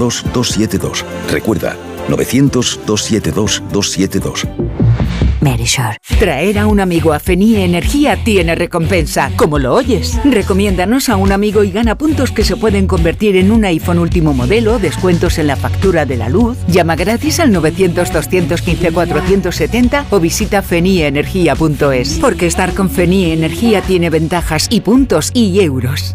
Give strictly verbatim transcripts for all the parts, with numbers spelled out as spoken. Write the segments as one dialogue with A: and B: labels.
A: dos, dos siete dos. Recuerda, novecientos, dos siete dos, dos siete dos.
B: Merisure. Traer a un amigo a Fenie Energía tiene recompensa, como lo oyes. Recomiéndanos a un amigo y gana puntos que se pueden convertir en un iPhone último modelo, descuentos en la factura de la luz. Llama gratis al novecientos, doscientos quince, cuatrocientos setenta o visita fenie energía punto es. Porque estar con Fenie Energía tiene ventajas y puntos y euros.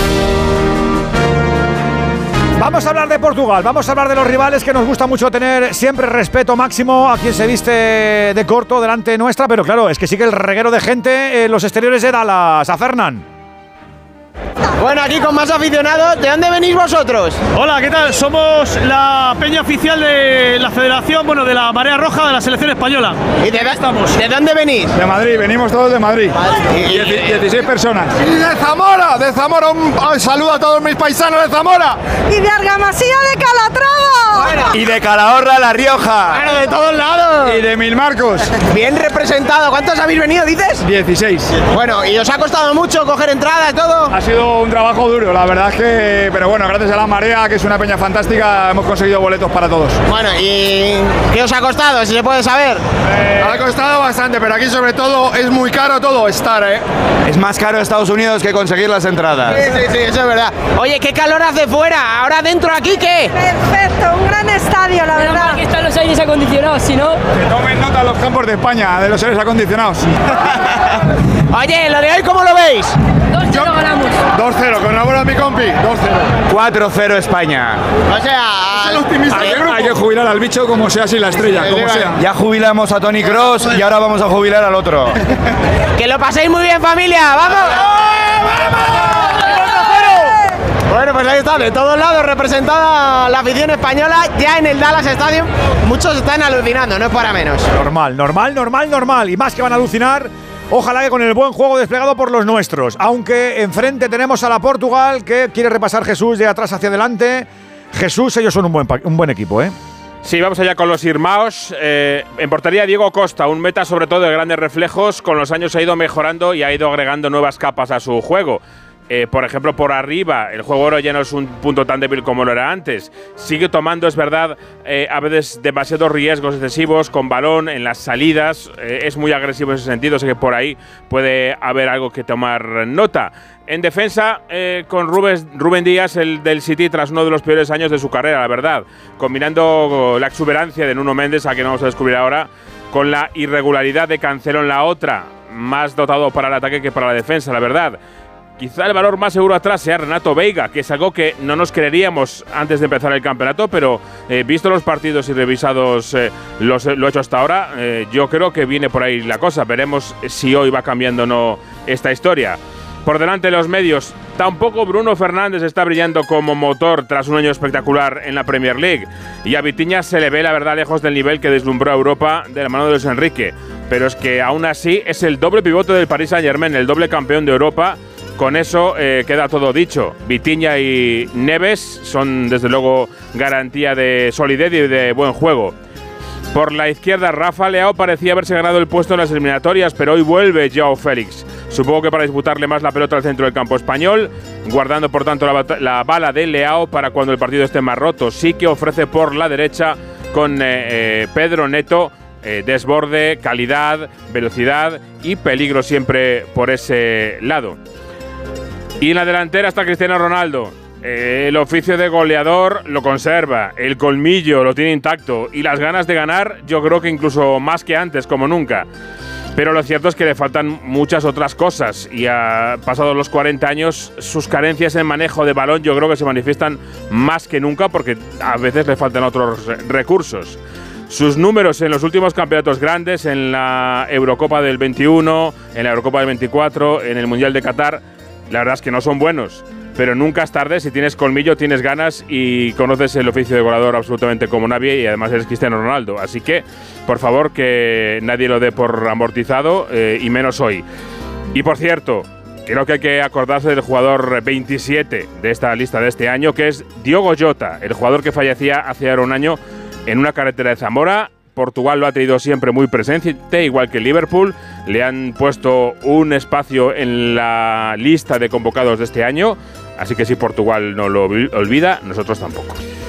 C: Vamos a hablar de Portugal, vamos a hablar de los rivales, que nos gusta mucho tener siempre respeto máximo a quien se viste de corto delante nuestra, pero claro, es que sigue el reguero de gente en los exteriores de Dallas. A Fernán.
D: Bueno, aquí con más aficionados. ¿De dónde venís vosotros?
E: Hola, ¿qué tal? Somos la peña oficial de la Federación, bueno, de la Marea Roja de la Selección Española.
D: ¿Y de dónde estamos? ¿De dónde venís?
F: De Madrid, venimos todos de Madrid. dieciséis personas.
G: Y de Zamora, de Zamora, un, un saludo a todos mis paisanos de Zamora.
H: Y de Argamasilla de Calatrava.
G: Bueno. Y de Calahorra, La Rioja.
D: Bueno, de todos lados.
F: Y de Milmarcos.
D: Bien representado. ¿Cuántos habéis venido, dices?
F: dieciséis.
D: Bueno, ¿y os ha costado mucho coger entrada y todo?
F: Ha sido un trabajo duro, la verdad es que, pero bueno, gracias a la Marea, que es una peña fantástica, hemos conseguido boletos para todos.
D: Bueno, ¿y qué os ha costado, si se puede saber?
G: Eh, ha costado bastante, pero aquí sobre todo es muy caro todo estar, ¿eh?
I: Es más caro Estados Unidos que conseguir las entradas.
D: Sí, sí, sí, eso es verdad. Oye, ¿qué calor hace fuera? ¿Ahora dentro aquí qué?
H: Perfecto, un gran estadio, la verdad.
J: Aquí están los aires acondicionados, si no...
F: Que tomen nota los campos de España, de los aires acondicionados.
D: Oye, ¿lo de hoy cómo lo veis?
J: dos cero ganamos.
G: dos cero, con la bola mi compi. dos cero.
I: cuatro cero España.
D: O sea,
G: es el optimista
F: Hay,
G: del grupo.
F: hay que jubilar al bicho como sea sin la estrella, como sea.
I: Ya jubilamos a Toni Kroos y ahora vamos a jubilar al otro.
D: que lo paséis muy bien, familia. ¡Vamos! Bueno, pues ahí está, de todos lados representada la afición española ya en el Dallas Stadium. Muchos están alucinando, no es para menos.
C: Normal, normal, normal, normal. Y más que van a alucinar, ojalá que con el buen juego desplegado por los nuestros. Aunque enfrente tenemos a la Portugal, que quiere repasar Jesús de atrás hacia adelante. Jesús, ellos son un buen, un buen equipo, ¿eh?
K: Sí, vamos allá con los Irmaos. Eh, en portería Diego Costa, un meta sobre todo de grandes reflejos. Con los años ha ido mejorando y ha ido agregando nuevas capas a su juego. Eh, por ejemplo, por arriba, el juego ahora ya no es un punto tan débil como lo era antes. Sigue tomando, es verdad, eh, a veces demasiados riesgos excesivos con balón en las salidas. Eh, es muy agresivo en ese sentido, sé que por ahí puede haber algo que tomar nota. En defensa, eh, con Rubens, Rubén Díaz, el del City, tras uno de los peores años de su carrera, la verdad. Combinando la exuberancia de Nuno Méndez, a quien vamos a descubrir ahora, con la irregularidad de Cancelo en la otra. Más dotado para el ataque que para la defensa, la verdad. Quizá el valor más seguro atrás sea Renato Veiga, que es algo que no nos creeríamos antes de empezar el campeonato, pero eh, visto los partidos y revisados eh, los, lo hecho hasta ahora, eh, yo creo que viene por ahí la cosa. Veremos si hoy va cambiando o no esta historia. Por delante de los medios, tampoco Bruno Fernández está brillando como motor tras un año espectacular en la Premier League. Y a Vitinha se le ve, la verdad, lejos del nivel que deslumbró a Europa de la mano de Luis Enrique. Pero es que aún así es el doble pivote del Paris Saint-Germain, el doble campeón de Europa. Con eso eh, queda todo dicho. Vitinha y Neves son desde luego garantía de solidez y de buen juego. Por la izquierda, Rafa Leao parecía haberse ganado el puesto en las eliminatorias, pero hoy vuelve Joao Félix. Supongo que para disputarle más la pelota al centro del campo español, guardando por tanto la, la bala de Leao para cuando el partido esté más roto. Sí que ofrece por la derecha con eh, eh, Pedro Neto eh, desborde, calidad, velocidad y peligro siempre por ese lado. Y en la delantera está Cristiano Ronaldo. Eh, el oficio de goleador lo conserva, el colmillo lo tiene intacto y las ganas de ganar yo creo que incluso más que antes, como nunca. Pero lo cierto es que le faltan muchas otras cosas y a pasados los cuarenta años sus carencias en manejo de balón yo creo que se manifiestan más que nunca porque a veces le faltan otros recursos. Sus números en los últimos campeonatos grandes, en la Eurocopa del veintiuno, en la Eurocopa del veinticuatro, en el Mundial de Qatar, la verdad es que no son buenos, pero nunca es tarde. Si tienes colmillo, tienes ganas y conoces el oficio de goleador absolutamente como nadie y además eres Cristiano Ronaldo. Así que, por favor, que nadie lo dé por amortizado eh, y menos hoy. Y por cierto, creo que hay que acordarse del jugador veintisiete de esta lista de este año, que es Diogo Jota, el jugador que fallecía hace ahora un año en una carretera de Zamora. Portugal lo ha tenido siempre muy presente, igual que Liverpool. Le han puesto un espacio en la lista de convocados de este año. Así que si Portugal no lo olvida, nosotros tampoco.